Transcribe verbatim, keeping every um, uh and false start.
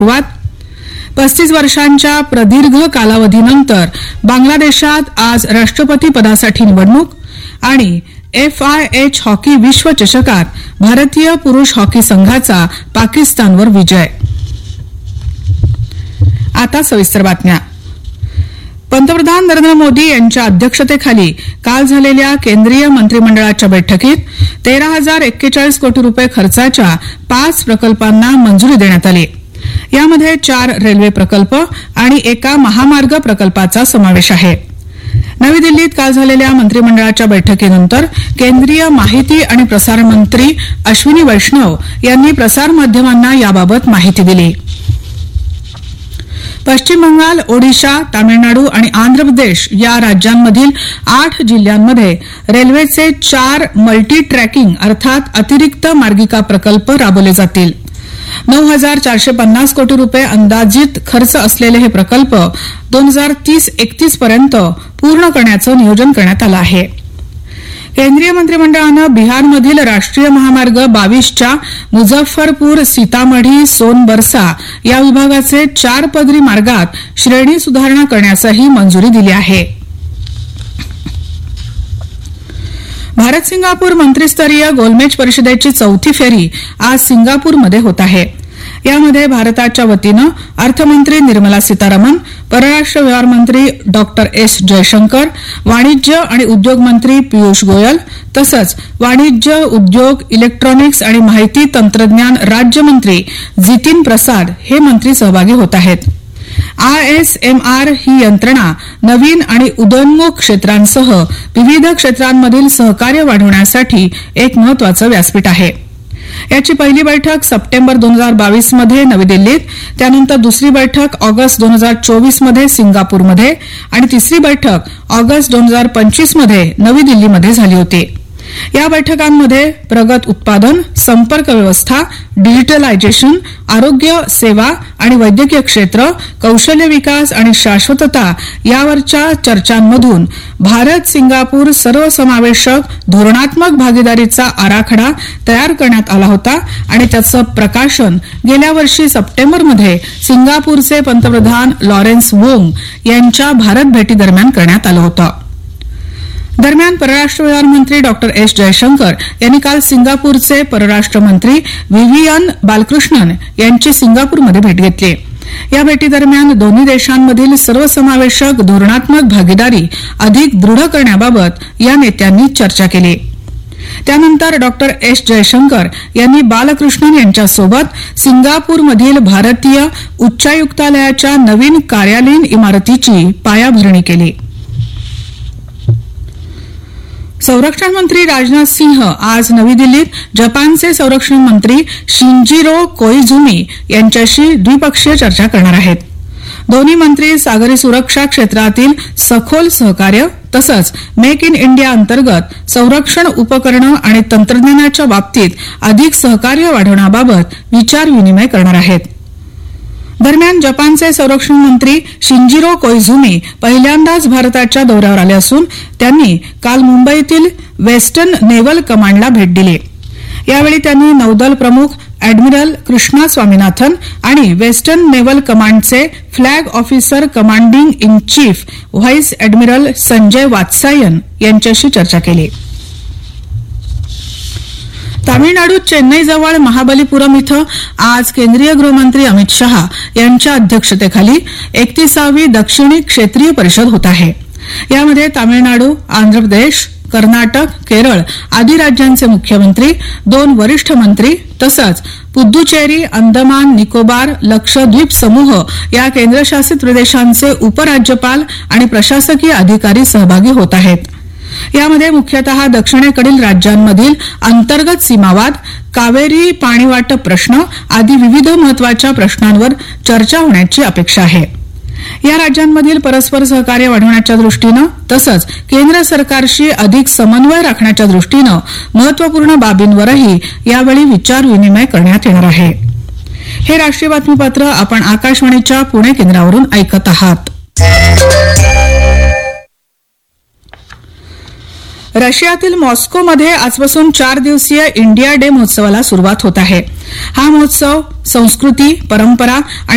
सुरुवात. पस्तीस वर्षांच्या प्रदीर्घ कालावधीनंतर बांगलादेशात आज राष्ट्रपती पदासाठी निवडणूक. आणि एफ आय एच हॉकी विश्व चषकात भारतीय पुरुष हॉकी संघाचा पाकिस्तानवर विजय. आता सविस्तर बातम्या. पंतप्रधान नरेंद्र मोदी यांच्या अध्यक्षतेखाली काल झालेल्या केंद्रीय मंत्रिमंडळाच्या बैठकीत तेरा हजार एक्केचाळीस कोटी रुपये खर्चाच्या पाच प्रकल्पांना मंजुरी देण्यात आली. यामध्ये चार रेल्वे प्रकल्प आणि एका महामार्ग प्रकल्पाचा समावेश आहे. नवी दिल्लीत काल झालेल्या मंत्रिमंडळाच्या बैठकीनंतर केंद्रीय माहिती आणि प्रसारण मंत्री अश्विनी वैष्णव यांनी प्रसारमाध्यमांना याबाबत माहिती दिली. पश्चिम बंगाल, ओडिशा, तामिळनाडू आणि आंध्र प्रदेश या राज्यांमधील आठ जिल्ह्यांमध्ये रेल्वेचे चार मल्टी ट्रॅकिंग अर्थात अतिरिक्त मार्गिका प्रकल्प राबवले जातील. नऊ हजार चारशे पन्नास कोटी रुपये अंदाजित खर्च असलेले हे प्रकल्प दोन हजार तीस एकतीस पर्यंत पूर्ण करण्याचं नियोजन करण्यात आलं आहे. केंद्रीय मंत्रिमंडळानं बिहारमधील राष्ट्रीय महामार्ग बावीसच्या मुझफ्फरपूर सीतामढी सोनबरसा या विभागाचे चार पदरी मार्गात श्रेणी सुधारणा करण्यासही मंजुरी दिली आहे. भारत सिंगापूर मंत्रिस्तरीय गोलमेज परिषदेची चौथी फेरी आज सिंगापूरमध्ये होत आहे. यामध्ये भारताच्या वतीनं अर्थमंत्री निर्मला सीतारामन, परराष्ट्र व्यवहार मंत्री डॉक्टर एस जयशंकर, वाणिज्य आणि उद्योग मंत्री पियुष गोयल तसंच वाणिज्य, उद्योग, इलेक्ट्रॉनिक्स आणि माहिती तंत्रज्ञान राज्यमंत्री जितीन प्रसाद हे मंत्री सहभागी होत आहेत. आय एस एम आर ही यंत्रणा नवीन आणि उदयोन्मुख क्षेत्रांसह विविध क्षेत्रांमधील सहकार्य वाढवण्यासाठी एक महत्वाचं व्यासपीठ आहे. याची पहिली बैठक सप्टेंबर दोन हजार बावीस मध्ये नवी दिल्लीत, त्यानंतर दुसरी बैठक ऑगस्ट दोन हजार चोवीस मध्ये सिंगापूरमध्ये आणि तिसरी बैठक ऑगस्ट दोन हजार पंचवीस मध्ये नवी दिल्लीमध्ये झाली होती. या बैठकांमध्ये प्रगत उत्पादन, संपर्क व्यवस्था, डिजिटलायझेशन, आरोग्य सेवा आणि वैद्यकीय क्षेत्र, कौशल्य विकास आणि शाश्वतता यावरच्या चर्चांमधून भारत सिंगापूर सर्वसमावेशक धोरणात्मक भागीदारीचा आराखडा तयार करण्यात आला होता आणि त्याचं प्रकाशन गेल्या वर्षी सप्टेंबरमध्ये सिंगापूरचे पंतप्रधान लॉरेन्स वोंग यांच्या भारत भेटीदरम्यान करण्यात आलं होतं. दरम्यान परराष्ट्र व्यवहार मंत्री डॉक्टर एस जयशंकर यांनी काल सिंगापूरचे परराष्ट्र मंत्री व्हिव्हियन बालकृष्णन यांची सिंगापूरमध्ये भेट घेतली. या भेटीदरम्यान दोन्ही देशांमधील सर्वसमावेशक धोरणात्मक भागीदारी अधिक दृढ करण्याबाबत या नेत्यांनी चर्चा केली. त्यानंतर डॉक्टर एस जयशंकर यांनी बालकृष्णन यांच्यासोबत सिंगापूरमधील भारतीय उच्चायुक्तालयाच्या नवीन कार्यालयीन इमारतीची पायाभरणी केली. संरक्षण मंत्री राजनाथ सिंह आज नवी दिल्लीत जपानचे संरक्षण मंत्री शिंजिरो कोइझुमी यांच्याशी द्विपक्षीय चर्चा करणार आहेत. दोन्ही मंत्री सागरी सुरक्षा क्षेत्रातील सखोल सहकार्य तसंच मेक इन इंडिया अंतर्गत संरक्षण उपकरणं आणि तंत्रज्ञानाच्या बाबतीत अधिक सहकार्य वाढवण्याबाबत विचारविनिमय करणार आहेत. दरम्यान जपानचे संरक्षण मंत्री शिंजिरो कोइझुमी पहिल्यांदाच भारताच्या दौऱ्यावर आले असून त्यांनी काल मुंबईतील वेस्टर्न नेव्हल कमांडला भेट दिली. यावेळी त्यांनी नौदल प्रमुख अॅडमिरल कृष्णा स्वामीनाथन आणि वेस्टर्न नेव्हल कमांडचे flag officer commanding in chief vice admiral Sanjay Vatsayan यांच्याशी चर्चा केली. तामिळनाडूत चेन्नईजवळ महाबलीपुरम इथं आज केंद्रीय गृहमंत्री अमित शहा यांच्या अध्यक्षतेखाली एकतीसावी दक्षिणी क्षेत्रीय परिषद होत आहे. यामध्ये तामिळनाडू, आंध्र प्रदेश, कर्नाटक, केरळ आदी राज्यांचे मुख्यमंत्री, दोन वरिष्ठ मंत्री तसंच पुद्दुचेरी, अंदमान निकोबार, लक्षद्वीप समूह या केंद्रशासित प्रदेशांचे उपराज्यपाल आणि प्रशासकीय अधिकारी सहभागी होत आहेत. यामध्ये मुख्यतः दक्षिणेकडील राज्यांमधील अंतर्गत सीमावाद, कावेरी पाणी वाटप प्रश्न आदी विविध महत्वाच्या प्रश्नांवर चर्चा होण्याची अपेक्षा आहे. या राज्यांमधील परस्पर सहकार्य वाढवण्याच्या दृष्टीनं तसंच केंद्र सरकारशी अधिक समन्वय राखण्याच्या दृष्टीनं महत्वपूर्ण बाबींवरही यावेळी विचारविनिमय करण्यात येणार आहे. हे राष्ट्रीय बातमीपत्र आपण आकाशवाणीच्या पुणे केंद्रावरून ऐकत आहात. रशियातील मॉस्कोमध्ये आजपासून चार दिवसीय इंडिया डे महोत्सवाला सुरुवात होत आहे. हा महोत्सव संस्कृती, परंपरा आणि